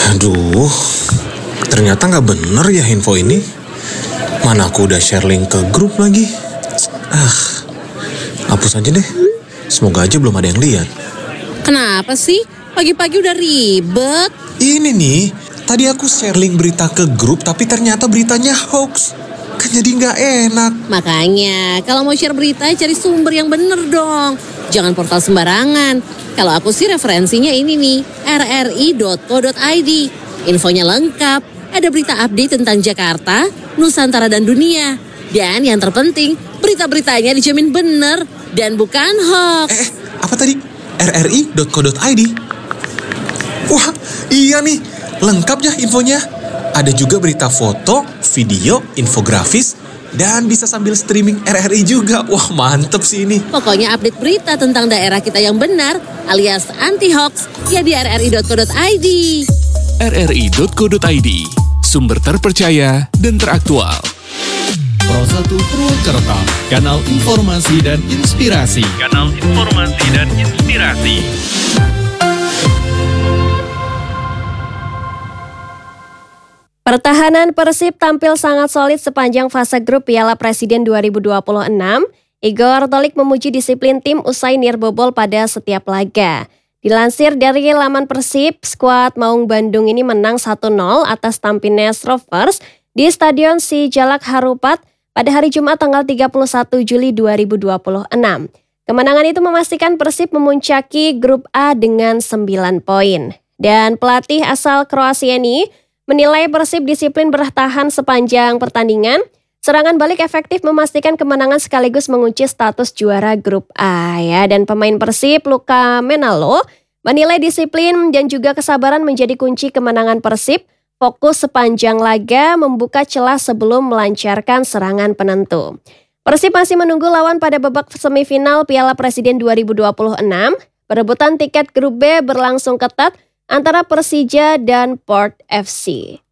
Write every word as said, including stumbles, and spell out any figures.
Aduh, ternyata nggak bener ya info ini. Mana aku udah share link ke grup lagi. Ah, hapus aja deh. Semoga aja belum ada yang lihat. Kenapa sih? Pagi-pagi udah ribet. Ini nih, tadi aku share link berita ke grup tapi ternyata beritanya hoax. Kan jadi nggak enak. Makanya, kalau mau share berita cari sumber yang bener dong. Jangan portal sembarangan. Kalau aku sih referensinya ini nih, r r i dot co dot i d. Infonya lengkap, ada berita update tentang Jakarta, Nusantara dan dunia. Dan yang terpenting, berita-beritanya dijamin bener dan bukan hoax. Eh, apa tadi? r r i dot co dot i d. Wah, iya nih, lengkap ya infonya. Ada juga berita foto, video, infografis, dan bisa sambil streaming R R I juga. Wah, mantep sih ini. Pokoknya update berita tentang daerah kita yang benar alias anti-hoax ya di r r i dot co dot i d. r r i dot co dot i d, sumber terpercaya dan teraktual. Pro satu Purwakarta, kanal informasi dan inspirasi. Kanal informasi dan inspirasi. Pertahanan Persib tampil sangat solid sepanjang fase grup Piala Presiden dua ribu dua puluh enam. Igor Tolik memuji disiplin tim usai nirbobol pada setiap laga. Dilansir dari laman Persib, skuad Maung Bandung ini menang satu nol atas Tampines Rovers di Stadion Sijalak Harupat pada hari Jumat tanggal tiga puluh satu Juli dua ribu dua puluh enam. Kemenangan itu memastikan Persib memuncaki grup A dengan sembilan poin. Dan pelatih asal Kroasia ini menilai Persib disiplin bertahan sepanjang pertandingan. Serangan balik efektif memastikan kemenangan sekaligus mengunci status juara grup A ya. Dan pemain Persib Luka Menalo menilai disiplin dan juga kesabaran menjadi kunci kemenangan Persib. Fokus sepanjang laga membuka celah sebelum melancarkan serangan penentu. Persib masih menunggu lawan pada babak semifinal Piala Presiden dua ribu dua puluh enam. Perebutan tiket grup B berlangsung ketat antara Persija dan Port F C.